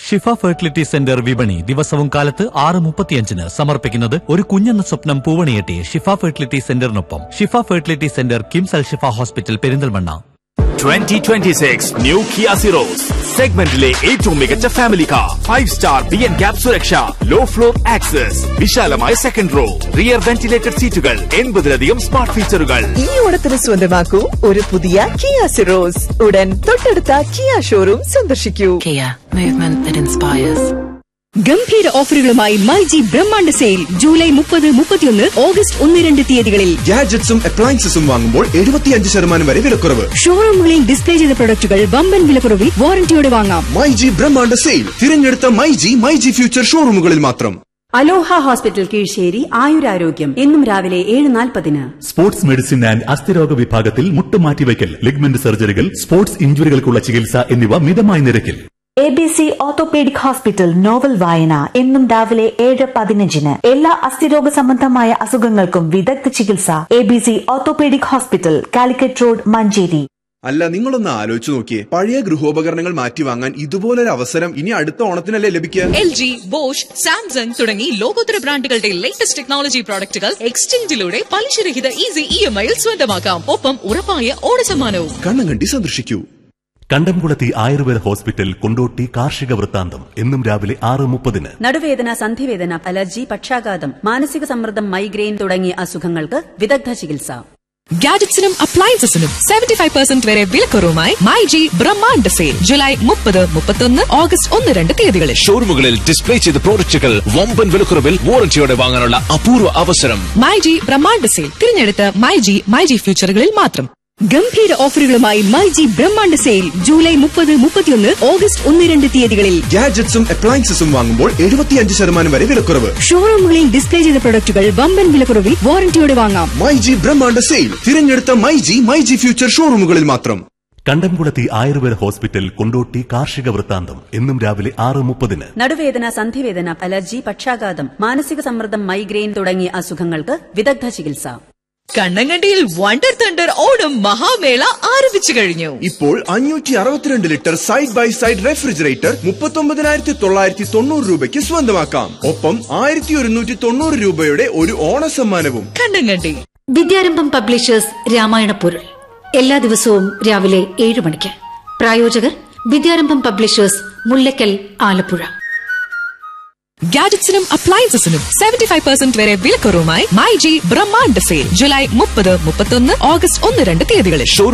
ഷിഫ fertility centre വിപണി ദിവസവും കാലത്ത് 6:35 സമർപ്പിക്കുന്നത് ഒരു കുഞ്ഞെന്ന സ്വപ്നം പൂവണിയെട്ടി ഷിഫ ഫെർട്ടിലിറ്റി സെന്ററിനൊപ്പം. ഷിഫ ഫെർട്ടിലിറ്റി സെന്റർ കിംസ് അൽ ഷിഫ hospital Perinthalmanna. 2026 new Kia Syros സെഗ്മെന്റിലെ ഏറ്റവും മികച്ച family car. 5-star BN gap സുരക്ഷ, ലോ ഫ്ലോർ ആക്സസ്, വിശാലമായ സെക്കൻഡ് റോ, റിയർ വെന്റിലേറ്റഡ് സീറ്റുകൾ, 80-ലധികം സ്മാർട്ട് ഫീച്ചറുകൾ. ഈ ഓണത്തിന് സ്വന്തമാക്കൂ ഒരു പുതിയ കിയ സിറോസ്. ഉടൻ തൊട്ടടുത്ത കിയ ഷോറൂം സന്ദർശിക്കൂ. Kia, movement that inspires. ഗംഭീര ഓഫറുകളുമായി മൈജി ബ്രഹ്മാണ്ഡ സെയിൽ ജൂലൈ 30, 31, ഓഗസ്റ്റ് 1-2 തീയതികളിൽ. ഗാഡ്ജറ്റ്സും അപ്ലയൻസസും വാങ്ങുമ്പോൾ 75% വരെ വിലക്കുറവ്. ഷോറൂമുകളിൽ ഡിസ്പ്ലേ ചെയ്ത പ്രൊഡക്റ്റുകൾ വമ്പൻ വിലക്കുറവിൽ വാറന്റിയോടെ വാങ്ങാം. മൈജി ബ്രഹ്മാണ്ഡ സെയിൽ തിരഞ്ഞെടുത്ത മൈജി ഫ്യൂച്ചർ ഷോറൂമുകളിൽ മാത്രം. അലോഹ ഹോസ്പിറ്റൽ കീഴ്ശ്ശേരി ആയുരാരോഗ്യം എന്നും രാവിലെ 7:40. സ്പോർട്സ് മെഡിസിൻ ആൻഡ് അസ്ഥിരോഗ വിഭാഗത്തിൽ മുട്ടുമാറ്റിവയ്ക്കൽ, ലിഗ്മെന്റ് സർജറികൾ, സ്പോർട്സ് ഇഞ്ചുറികൾക്കുള്ള ചികിത്സ എന്നിവ മിതമായ നിരക്കിൽ. ABC ഓർത്തോപീഡിക് ഹോസ്പിറ്റൽ നോവൽ വായന എന്നും രാവിലെ 7:15. എല്ലാ അസ്ഥിരോഗ സംബന്ധമായ അസുഖങ്ങൾക്കും വിദഗ്ധ ചികിത്സ. ABC orthopaedic hospital, Calicut road, Manjeri. അല്ല, നിങ്ങളൊന്ന് ആലോചിച്ചു നോക്കിയേ, പഴയ ഗൃഹോപകരണങ്ങൾ മാറ്റിവാങ്ങാൻ ഇതുപോലൊരു അവസരം ഇനി അടുത്ത ഓണത്തിനല്ലേ ലഭിക്കുക? LG, ബോഷ്, സാംസങ് തുടങ്ങി ലോകോത്തര ബ്രാൻഡുകളുടെ ലേറ്റസ്റ്റ് ടെക്നോളജി പ്രോഡക്റ്റുകൾ എക്സ്ചേഞ്ചിലൂടെ പലിശരഹിത ഈസി EMI സ്വന്തമാക്കാം. ഒപ്പം ഉറപ്പായ ഓണസമ്മാനവും. കണ്ണങ്കണ്ടി സന്ദർശിക്കൂ. കണ്ടംകുളത്തി ആയുർവേദ ഹോസ്പിറ്റൽ, കൊണ്ടോട്ടി. കാർഷിക വൃത്താന്തം എന്നും രാവിലെ 6:30. നടുവേദന, സന്ധിവേദന, അലർജി, പക്ഷാഘാതം, മാനസിക സമ്മർദ്ദം, മൈഗ്രെയിൻ തുടങ്ങിയ അസുഖങ്ങൾക്ക് വിദഗ്ധ ചികിത്സ. ഗാഡ്ജറ്റ്സിനും അപ്ലയൻസസിനും 75% വരെ വിലക്കുറവുമായി മൈജി ബ്രഹ്മാണ്ഡ സെയിൽ ജൂലൈ 30, 31, ഓഗസ്റ്റ് 1-2 തീയതികളിൽ. ഷോറൂമുകളിൽ ഡിസ്പ്ലേ ചെയ്ത പ്രോഡക്റ്റുകൾ വമ്പൻ വിലക്കുറവിൽ വാറന്റിയോടെ വാങ്ങാനുള്ള അപൂർവ അവസരം. മൈജി ബ്രഹ്മാണ്ഡ സെയിൽ തിരഞ്ഞെടുത്ത മൈജി ഫ്യൂച്ചറുകളിൽ മാത്രം. ഗംഭീര ഓഫറുകളുമായി മൈജി ബ്രഹ്മാണ്ഡ സെയിൽ ജൂലൈ 30, 31, ഓഗസ്റ്റ് 1-2 തീയതികളിൽ. ഗാഡ്ജറ്റ്സും അപ്ലയൻസസും വാങ്ങുമ്പോൾ 75% വരെ വിലക്കുറവ്. ഷോറൂമുകളിൽ ഡിസ്പ്ലേ ചെയ്ത പ്രൊഡക്റ്റുകൾ വമ്പൻ വിലക്കുറവിൽ വാറന്റിയോടെ വാങ്ങാം. മൈജി ബ്രഹ്മാണ്ഡ സെയിൽ തിരഞ്ഞെടുത്ത മൈജി ഫ്യൂച്ചർ ഷോറൂമുകളിൽ മാത്രം. കണ്ടംകുളത്തി ആയുർവേദ ഹോസ്പിറ്റൽ, കൊണ്ടോട്ടി. കാർഷിക വൃത്താന്തം എന്നും രാവിലെ 6:30. നടുവേദന, സന്ധിവേദന, അലർജി, പക്ഷാഘാതം, മാനസിക സമ്മർദ്ദം, മൈഗ്രെയിൻ തുടങ്ങിയ അസുഖങ്ങൾക്ക് വിദഗ്ധ ചികിത്സ. കണ്ണങ്കണ്ടിയിൽ വണ്ടർ തണ്ടർ ഓണം മഹാമേള ആരംഭിച്ചു കഴിഞ്ഞു. ഇപ്പോൾ 562 litre side by side refrigerator 39,990 രൂപയ്ക്ക് സ്വന്തമാക്കാം. ഒപ്പം 1,190 രൂപയുടെ ഒരു ഓണസമ്മാനവും. കണ്ണങ്കണ്ടി. വിദ്യാരംഭം പബ്ലിഷേഴ്സ് രാമായണ പൊരുൾ എല്ലാ ദിവസവും രാവിലെ 7 മണിക്ക്. പ്രായോജകർ വിദ്യാരംഭം പബ്ലിഷേഴ്സ്, മുല്ലക്കൽ, ആലപ്പുഴ. ഗാഡ്ജറ്റ്സിനും അപ്ലയൻസസിനും 75% വരെ വിലക്കുറവുമായി മൈജി ബ്രഹ്മാണ്ഡ സെയിൽ ജൂലൈ 30, 31, ഓഗസ്റ്റ് 1-2 തീയതികളിൽ.